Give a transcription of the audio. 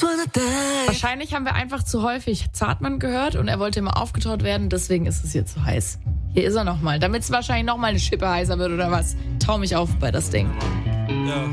Wahrscheinlich haben wir einfach zu häufig Zartmann gehört und er wollte immer aufgetaut werden, deswegen ist es hier zu heiß. Hier ist er nochmal, damit es wahrscheinlich nochmal eine Schippe heißer wird oder was. Trau mich auf bei das Ding. Ja.